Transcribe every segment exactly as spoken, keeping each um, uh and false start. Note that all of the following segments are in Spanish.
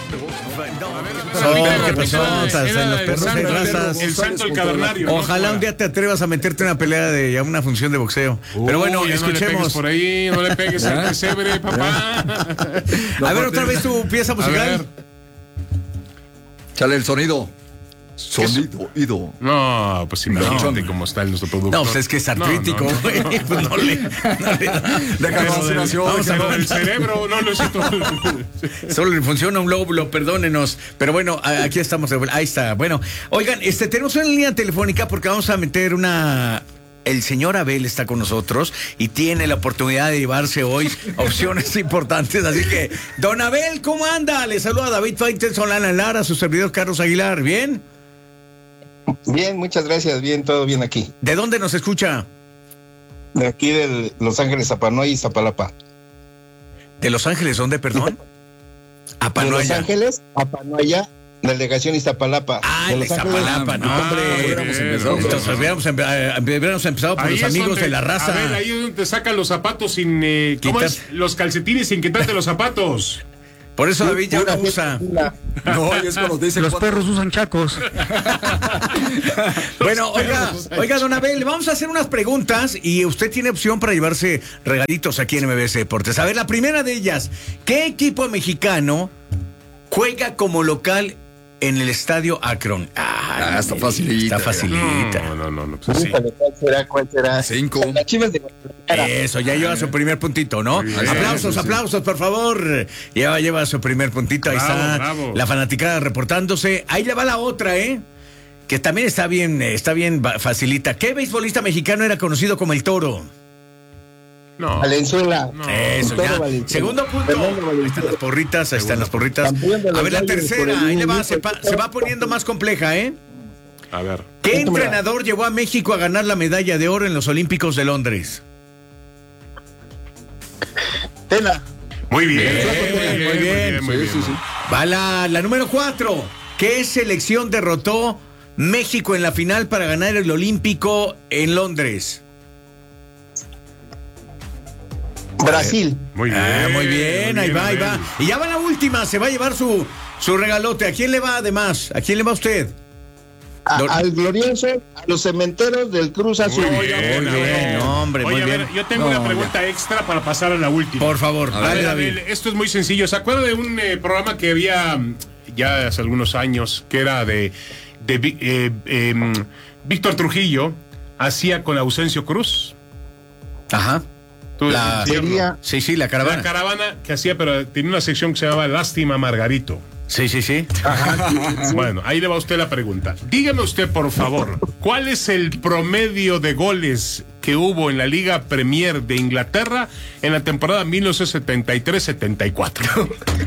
¿Qué pasó? En los perros hay razas. El santo el cavernario. Ojalá un día te atrevas a meterte una pelea de a una función de boxeo. Pero bueno, Uy, escuchemos. No le pegues por ahí, no le pegues al pesebre, papá. A ver, otra vez tu pieza musical. Chale el sonido. Sonido, ido. No, pues imagínate no. cómo está nuestro producto. No, pues es que es artrítico, güey. No, no, no. Pues no le. No le Déjalo de vamos a ver el cerebro, no lo siento. Solo le funciona un lóbulo, perdónenos. Pero bueno, aquí estamos. Ahí está. Bueno, oigan, este tenemos una línea telefónica porque vamos a meter una. El señor Abel está con nosotros y tiene la oportunidad de llevarse hoy opciones importantes. Así que, don Abel, ¿cómo anda? Le saluda David Faitelson, Lana Lara, su servidor Carlos Aguilar. ¿Bien? Bien, muchas gracias. Bien, todo bien aquí. ¿De dónde nos escucha? De aquí de Los Ángeles, Zapanoy y Zapalapa. ¿De Los Ángeles dónde, perdón? Apanoya. De Los Ángeles, Apanoya. Delegación Iztapalapa. Ah, de Iztapalapa, no, hombre. Ah, hubiéramos empezado. Entonces, hubiéramos, empe- hubiéramos empezado por ahí los amigos donde, de la raza. A ver, ahí es donde te sacan los zapatos sin. Eh, ¿Cómo es? Los calcetines sin quitarte los zapatos. Por eso David ya no usa. No, es cuando te dicen los perros usan chacos. Bueno, oiga, oiga, don Abel, vamos a hacer unas preguntas y usted tiene opción para llevarse regalitos aquí en M B C Deportes. A ver, la primera de ellas, ¿qué equipo mexicano juega como local en el estadio Akron? Ah, está facilita. Está facilita. No, no, no, no pues sí. ¿Cuál será? ¿Cuál será? Cinco. Las Chivas de Eso, ya lleva su primer puntito, ¿no? Sí, aplausos, sí, sí. aplausos, por favor. Ya lleva su primer puntito. Ahí Bravo, está bravo. la fanaticada reportándose. Ahí le va la otra, ¿eh? Que también está bien, está bien facilita. ¿Qué beisbolista mexicano era conocido como el Toro? No. Valenzuela. No. Eso, ya. Segundo punto. Ahí están las porritas, ahí están las porritas. A ver, la tercera, ahí le va, se, pa, se va poniendo más compleja, ¿eh? A ver. ¿Qué entrenador llevó a México a ganar la medalla de oro en los Olímpicos de Londres? Tena. Muy bien. Bien, Muy bien, muy bien. Muy bien. Sí, sí, sí. Va la, la número cuatro. ¿Qué selección derrotó México en la final para ganar el Olímpico en Londres? Brasil. Muy bien. Ah, muy bien, ahí va, ahí va. Y ya va la última, se va a llevar su, su regalote. ¿A quién le va además? ¿A quién le va usted? A, al glorioso, a los cementeros del Cruz Azul. Muy bien, Muy bien, no, hombre, Oye, muy a bien. ver, yo tengo No, una pregunta extra para pasar a la última. Por favor, A dale, ver, David. Abel, esto es muy sencillo. ¿Se acuerda de un eh, programa que había mm, ya hace algunos años que era de, de Vi- eh, eh, Víctor Trujillo hacía con Ausencio Cruz? Ajá. Tú, La- ¿sí o no? Sería- Sí, sí, la caravana. La caravana que hacía, pero tenía una sección que se llamaba Lástima Margarito. Sí, sí, sí. Bueno, ahí le va a usted la pregunta. Dígame usted, por favor, ¿cuál es el promedio de goles que hubo en la Liga Premier de Inglaterra en la temporada mil novecientos setenta y tres setenta y cuatro?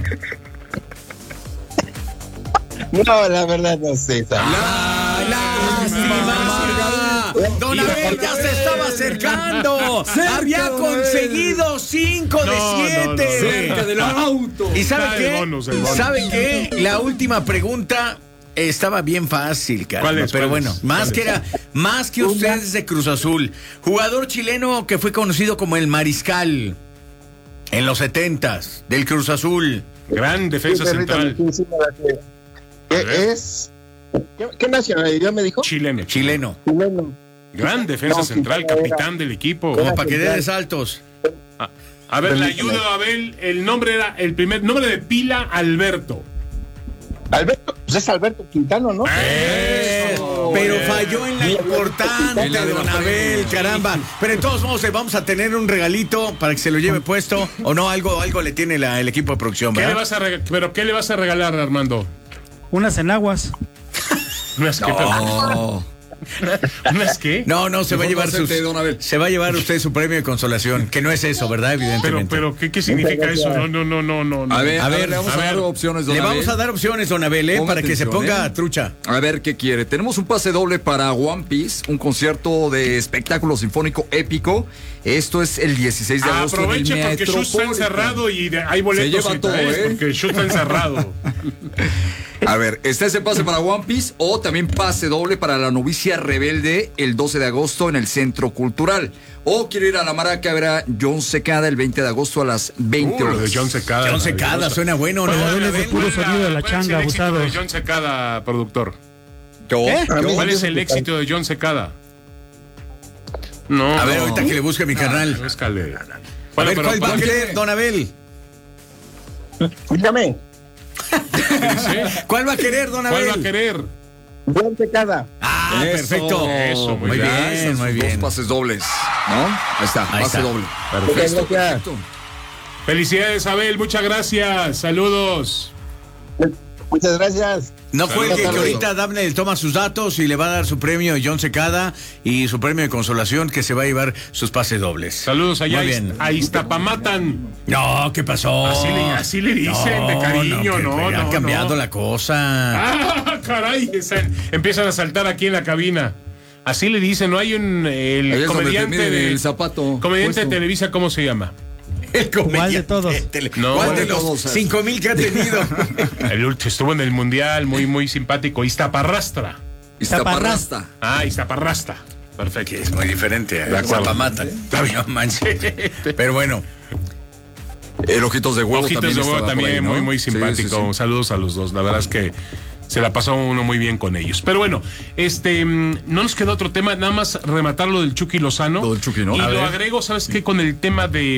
No, la verdad no sé. ¡Ah, lástima! Don Abel ya se estaba acercando. Había conseguido cinco de No, siete. no, no, no. Cerca del auto. ¿Y sabe Ah, el qué? bonus, el bonus. ¿Sabe qué? La última pregunta estaba bien fácil, caramba, ¿Cuál es, pero cuál bueno, es? más ¿Cuál que es? era, más que ustedes de Cruz Azul. Jugador chileno que fue conocido como el Mariscal en los setentas del Cruz Azul. Gran defensa central. ¿Qué es? ¿Qué, qué nacionalidad me dijo? Chileno. Chileno. Chileno. Gran defensa No, central, era- capitán del equipo. Como para que dé de saltos. A, a ver, le ayudo a Abel. El nombre era, el primer nombre de pila, Alberto. Alberto, pues es Alberto Quintano, ¿no? Eh, pero falló en la importante, En la de don la Abel, premia. caramba. Pero en todos modos, eh, vamos a tener un regalito para que se lo lleve puesto. O no, algo, algo le tiene la- el equipo de producción, ¿Qué le ¿verdad? vas a rega- ¿Pero qué le vas a regalar, Armando? Unas enaguas. ¿Unas qué? No. ¿Unas qué? No, no, se va a llevar Mejor sus, no acepte, don Abel. se va a llevar usted su premio de consolación, que no es eso, ¿verdad? Pero, Evidentemente. pero, ¿qué, qué significa eso? No, no, no, no, no. no. A ver, A a ver, ver, le vamos a a, dar ver. opciones, don Le vamos Abel. a dar opciones, don Abel, ¿eh? Ponga Para que se atención, ponga ¿eh? trucha. A ver qué quiere. Tenemos un pase doble para One Piece, un concierto de espectáculo sinfónico épico. Esto es el dieciséis de agosto. Aproveche en el porque Shu está Metropolitan. encerrado y de- hay boletos. Se lleva todo, ¿eh? ¿eh? Porque Shu está encerrado. A ver, está ese pase para One Piece o también pase doble para La Novicia Rebelde el doce de agosto en el Centro Cultural. O quiero ir a la Maraca a ver a John Secada el veinte de agosto a las veinte horas. Uh, de John Secada. John Secada, suena bueno, ¿no? Bueno, de puro sonido de la ¿Cuál es changa, el éxito abusados. de John Secada, productor? ¿Yo? ¿Eh? ¿Yo? ¿Cuál es el éxito de John Secada? No. A ver, no. ahorita que le busque mi carnal. Búscale. A Bueno, ver, pero ¿cuál va a ¿cuál- querer, don Abel? Dígame, ¿Sí? ¿Cuál va a querer, don Abel? ¿Cuál va a querer? John Secada. Ah, Eso, perfecto. eso, muy muy bien. bien, Están muy sus bien. Dos pases dobles, ¿no? Ahí está, Ahí pase está. doble. Muchas gracias. Perfecto. Felicidades, Abel. Muchas gracias. Saludos. Muchas gracias. No Saludos. cuelgue, que Saludos. ahorita Dabney toma sus datos y le va a dar su premio de John Secada y su premio de consolación que se va a llevar sus pases dobles. Saludos allá Muy bien. a Iztapamatan. No, ¿qué pasó? Así le- así le dicen, de cariño, que- no, que Ha no, cambiado no. la cosa. ¡Ah, caray! Esa- Empiezan a saltar aquí en la cabina. Así le dicen, ¿no? Hay un... El Ahí es donde te comediante miden de... el zapato Comediante de puesto. Televisa, ¿cómo se llama? El comediante ¿Cuál de todos? tele- No, ¿Cuál ¿cuál de de los todos? cinco mil que ha tenido? El último estuvo en el Mundial, muy, muy simpático. Iztaparrastra. Iztaparrasta. Ah, Iztaparrasta. Perfecto. Que es muy diferente a De acuerdo. Zapamata. No manches. Pero bueno, El Ojitos de Huevo Ojitos también de huevo estaba por también, ahí, ¿no? muy, muy Sí, simpático. sí, sí. Saludos a los dos. La verdad es que se la pasó uno muy bien con ellos. Pero bueno, este mm, no nos queda otro tema, nada más rematar lo del Chucky Lozano. Lo del Chucky, ¿no? Y A lo ver. agrego, ¿sabes qué? Con el tema de